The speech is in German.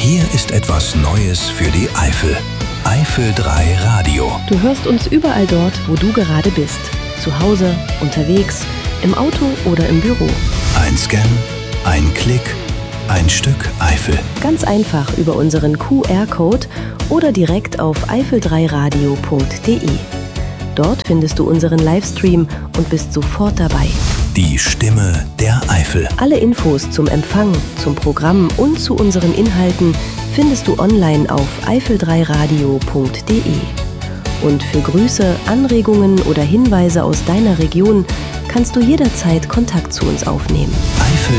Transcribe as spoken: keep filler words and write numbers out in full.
Hier ist etwas Neues für die Eifel. Eifel drei Radio. Du hörst uns überall dort, wo du gerade bist. Zu Hause, unterwegs, im Auto oder im Büro. Ein Scan, ein Klick, ein Stück Eifel. Ganz einfach über unseren Q R-Code oder direkt auf eifel drei radio punkt de. Dort findest du unseren Livestream und bist sofort dabei. Die Stimme der Eifel. Alle Infos zum Empfang, zum Programm und zu unseren Inhalten findest du online auf eifel drei radio punkt de. Und für Grüße, Anregungen oder Hinweise aus deiner Region kannst du jederzeit Kontakt zu uns aufnehmen. Eifel